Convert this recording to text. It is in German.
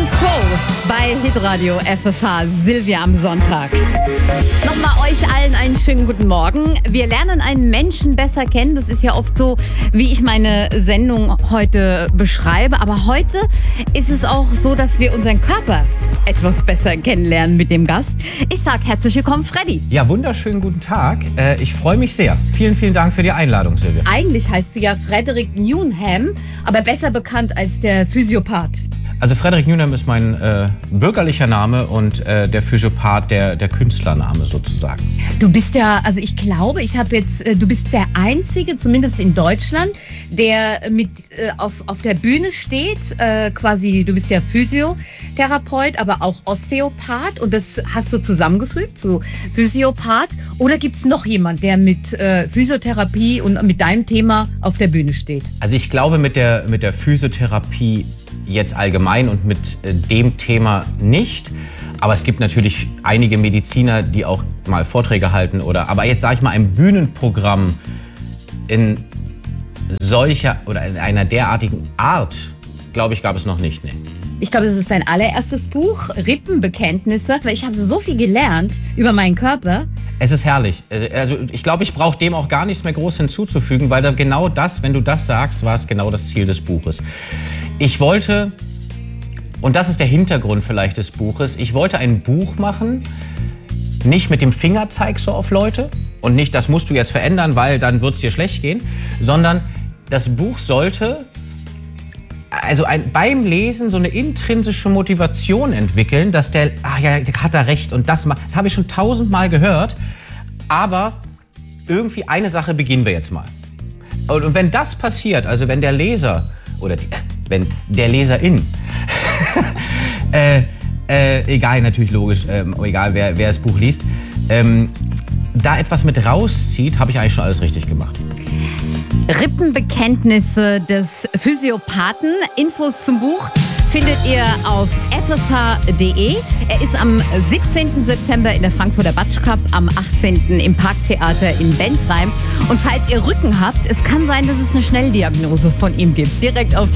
Status Quo bei Hitradio FFH, Silvia am Sonntag. Nochmal euch allen einen schönen guten Morgen. Wir lernen einen Menschen besser kennen. Das ist ja oft so, wie ich meine Sendung heute beschreibe. Aber heute ist es auch so, dass wir unseren Körper etwas besser kennenlernen mit dem Gast. Ich sage herzlich willkommen, Freddy. Ja, wunderschönen guten Tag. Ich freue mich sehr. Vielen, vielen Dank für die Einladung, Silvia. Eigentlich heißt du ja Frederick Newnham, aber besser bekannt als der Physiopath. Also Frederick Newnham ist mein bürgerlicher Name und der Physiopath der Künstlername sozusagen. Du bist ja, also ich glaube, du bist der Einzige, zumindest in Deutschland, der auf der Bühne steht. Quasi, du bist ja Physiotherapeut, aber auch Osteopath und das hast du zusammengefügt, so Physiopath. Oder gibt es noch jemand, der mit Physiotherapie und mit deinem Thema auf der Bühne steht? Also ich glaube mit der Physiotherapie jetzt allgemein und mit dem Thema nicht. Aber es gibt natürlich einige Mediziner, die auch mal Vorträge halten aber jetzt sage ich mal ein Bühnenprogramm in solcher oder in einer derartigen Art, glaube ich, gab es noch nicht. Nee. Ich glaube, es ist dein allererstes Buch, Rippenbekenntnisse, weil ich habe so viel gelernt über meinen Körper. Es ist herrlich. Also ich glaube, ich brauche dem auch gar nichts mehr groß hinzuzufügen, weil dann genau das, wenn du das sagst, war es genau das Ziel des Buches. Ich wollte, und das ist der Hintergrund vielleicht des Buches, ich wollte ein Buch machen, nicht mit dem Fingerzeig so auf Leute und nicht, das musst du jetzt verändern, weil dann wird es dir schlecht gehen, sondern das Buch sollte beim Lesen so eine intrinsische Motivation entwickeln, dass der hat da recht und das habe ich schon 1000-mal gehört, aber irgendwie eine Sache beginnen wir jetzt mal. Und wenn das passiert, also wenn der Leser oder wenn der Leserin, egal, natürlich logisch, egal wer das Buch liest, da etwas mit rauszieht, habe ich eigentlich schon alles richtig gemacht. Rippenbekenntnisse des Physiopathen. Infos zum Buch findet ihr auf ffh.de. Er ist am 17. September in der Frankfurter Batschkap, am 18. im Parktheater in Bensheim. Und falls ihr Rücken habt, es kann sein, dass es eine Schnelldiagnose von ihm gibt. Direkt auf